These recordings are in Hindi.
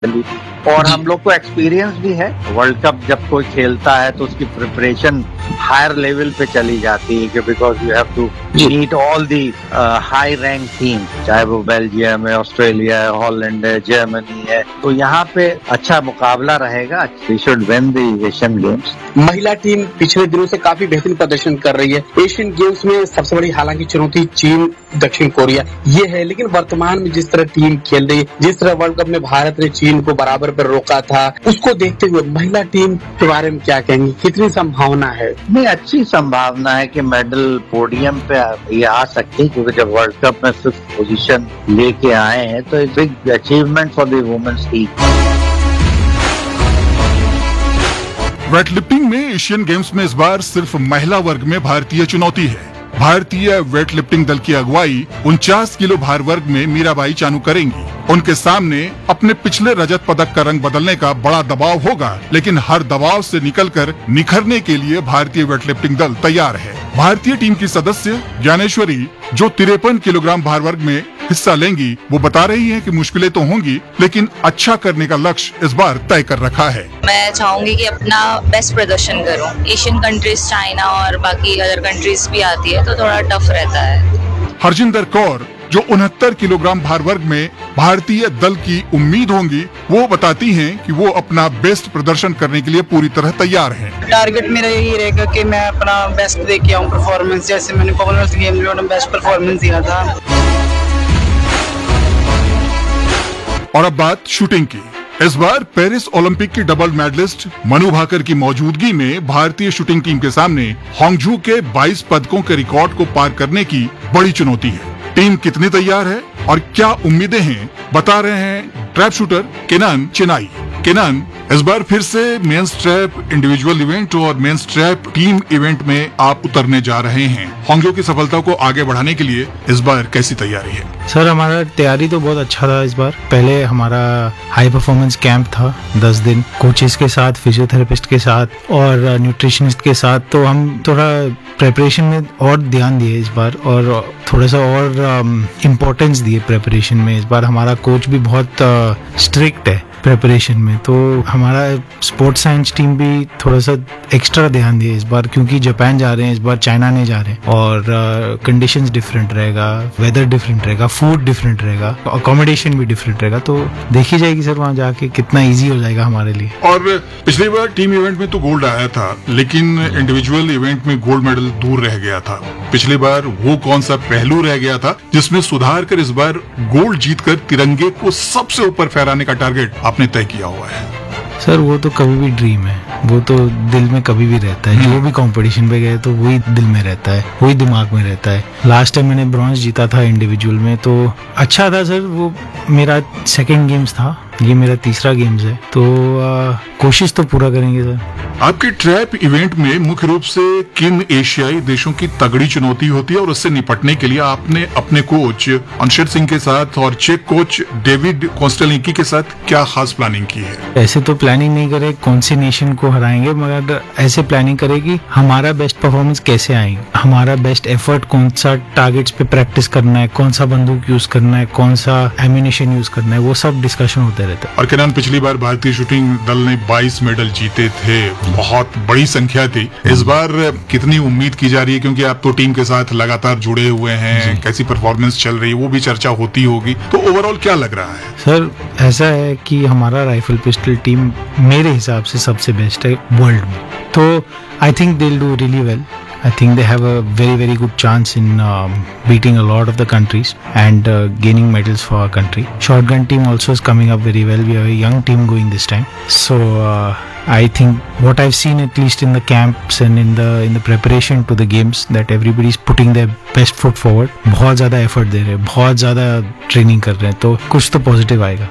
और हम लोग को एक्सपीरियंस भी है। वर्ल्ड कप जब कोई खेलता है तो उसकी प्रिपरेशन हायर लेवल पे चली जाती है, कि because you have to meet all the high rank team, चाहे वो बेल्जियम है, ऑस्ट्रेलिया है, हॉलैंड है, जर्मनी है, तो यहाँ पे अच्छा मुकाबला रहेगा। We should win the Asian games. महिला टीम पिछले दिनों से काफी बेहतरीन प्रदर्शन कर रही है। एशियन गेम्स में सबसे बड़ी हालांकि चुनौती चीन, दक्षिण कोरिया ये है, लेकिन वर्तमान में जिस तरह टीम खेल रही है, जिस तरह वर्ल्ड कप में भारत ने चीन को बराबर पर रोका था, उसको देखते हुए महिला टीम के बारे में क्या कहेंगे? कितनी संभावना है? नहीं, अच्छी संभावना है कि मेडल पोडियम पे ये आ सकती है, क्योंकि जब वर्ल्ड कप में 5th पोजीशन लेके आए हैं तो एक big achievement for the women's team. Weightlifting में एशियन गेम्स में इस बार सिर्फ महिला वर्ग में भारतीय चुनौती है। भारतीय वेटलिफ्टिंग दल की अगुवाई 49 किलो भार वर्ग में मीराबाई चानू करेंगी। उनके सामने अपने पिछले रजत पदक का रंग बदलने का बड़ा दबाव होगा, लेकिन हर दबाव से निकलकर निखरने के लिए भारतीय वेटलिफ्टिंग दल तैयार है। भारतीय टीम की सदस्य ज्ञानेश्वरी, जो 53 किलोग्राम भार वर्ग में हिस्सा लेंगी, वो बता रही हैं कि मुश्किलें तो होंगी, लेकिन अच्छा करने का लक्ष्य इस बार तय कर रखा है। मैं चाहूंगी कि अपना बेस्ट प्रदर्शन करूं। एशियन कंट्रीज, चाइना और बाकी अदर कंट्रीज भी आती है तो थोड़ा टफ रहता है। हरजिंदर कौर, जो 69 किलोग्राम भार वर्ग में भारतीय दल की उम्मीद होंगी, वो बताती हैं कि वो अपना बेस्ट प्रदर्शन करने के लिए पूरी तरह तैयार हैं। टारगेट मेरा यही रहेगा कि मैं अपना बेस्ट दे के आऊं परफॉर्मेंस, जैसे मैंने कॉमनवेल्थ गेम में अपना बेस्ट परफॉर्मेंस दिया था। और अब बात शूटिंग की। इस बार पेरिस ओलंपिक की डबल मेडलिस्ट मनु भाकर की मौजूदगी में भारतीय शूटिंग टीम के सामने हांगझू के 22 पदकों के रिकॉर्ड को पार करने की बड़ी चुनौती है। टीम कितनी तैयार है और क्या उम्मीदें हैं, बता रहे हैं ट्रैप शूटर केनान चेनाई। केनान, इस बार फिर से मेंस ट्रैप इंडिविजुअल इवेंट और मेंस ट्रैप टीम इवेंट में आप उतरने जा रहे हैं। हांगझू की सफलता को आगे बढ़ाने के लिए इस बार कैसी तैयारी है? सर, हमारा तैयारी तो बहुत अच्छा था इस बार। पहले हमारा हाई परफॉर्मेंस कैंप था 10 दिन, कोचेस के साथ, फिजियोथेरेपिस्ट के साथ और न्यूट्रिशनिस्ट के साथ। तो हम थोड़ा प्रेपरेशन में और ध्यान दिए इस बार और थोड़ा सा और इम्पोर्टेंस दिए प्रेपरेशन में। इस बार हमारा कोच भी बहुत स्ट्रिक्ट है प्रेपरेशन में, तो हमारा स्पोर्ट्स साइंस टीम भी थोड़ा सा एक्स्ट्रा ध्यान दिए इस बार, क्योंकि जापान जा रहे हैं, इस बार चाइना नहीं जा रहे हैं और कंडीशंस डिफरेंट रहेगा, वेदर डिफरेंट रहेगा, फूड डिफरेंट रहेगा, अकोमोडेशन भी डिफरेंट रहेगा। तो देखी जाएगी सर वहाँ जाके कितना ईजी हो जाएगा हमारे लिए। और पिछली बार टीम इवेंट में तो गोल्ड आया था, लेकिन इंडिविजुअल इवेंट में गोल्ड मेडल दूर रह गया था। पिछली बार वो कौन सा पहलू रह गया था जिसमें सुधार कर इस बार गोल्ड जीतकर तिरंगे को सबसे ऊपर फहराने का टारगेट आपने तय किया हुआ है? सर, वो तो कभी भी ड्रीम है, वो तो दिल में कभी भी रहता है। जो भी कंपटीशन पे गए तो वही दिल में रहता है, वही दिमाग में रहता है। लास्ट टाइम मैंने ब्रॉन्ज जीता था इंडिविजुअल में, तो अच्छा था सर। वो मेरा सेकंड गेम्स था, ये मेरा तीसरा गेम्स है, तो कोशिश तो पूरा करेंगे सर। आपके ट्रैप इवेंट में मुख्य रूप से किन एशियाई देशों की तगड़ी चुनौती होती है और उससे निपटने के लिए आपने अपने कोच अंशर सिंह के साथ और चेक कोच डेविड कोस्टेल्निकी के साथ क्या खास प्लानिंग की है? ऐसे तो प्लानिंग नहीं करे कौन सी नेशन को हराएंगे, मगर ऐसे प्लानिंग करे कि हमारा बेस्ट परफॉर्मेंस कैसे आएंगे, हमारा बेस्ट एफर्ट कौन सा टारगेट्स पे प्रैक्टिस करना है, कौन सा बंदूक यूज करना है, कौन सा एम्यूनेशन यूज करना है, वो सब डिस्कशन होते रहते हैं। और केनान, पिछली बार भारतीय शूटिंग दल ने 22 मेडल जीते थे, बहुत बड़ी संख्या थी। इस बार कितनी उम्मीद की जा रही है, क्योंकि आप तो टीम के साथ लगातार जुड़े हुए हैं, कैसी परफॉर्मेंस चल रही है वो भी चर्चा होती होगी, तो ओवरऑल क्या लग रहा है? सर, ऐसा है कि हमारा राइफल पिस्टल टीम मेरे हिसाब से सबसे बेस्ट है वर्ल्ड में, तो I think they will do really well. I think they have a very, very good chance in beating a lot of the countries and gaining medals for our country. Shotgun team also is coming up very well. We have a young team going this time. So I think what I've seen, at least in the camps and in the preparation to the games, that everybody is putting their best foot forward. बहुत ज़्यादा effort दे रहे हैं, बहुत ज़्यादा training कर रहे हैं, तो कुछ तो positive आएगा.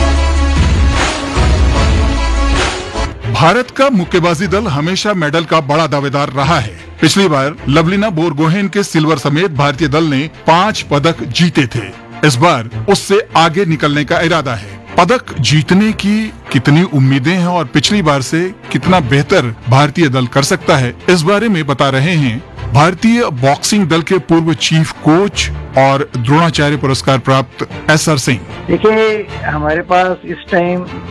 भारत का मुक्केबाजी दल हमेशा मेडल का बड़ा दावेदार रहा है। पिछली बार लवलीना बोरगोहेन के सिल्वर समेत भारतीय दल ने 5 पदक जीते थे। इस बार उससे आगे निकलने का इरादा है। पदक जीतने की कितनी उम्मीदें हैं और पिछली बार से कितना बेहतर भारतीय दल कर सकता है, इस बारे में बता रहे हैं भारतीय बॉक्सिंग दल के पूर्व चीफ कोच और द्रोणाचार्य पुरस्कार प्राप्त एसआर सिंह। देखिए, हमारे पास इस टाइम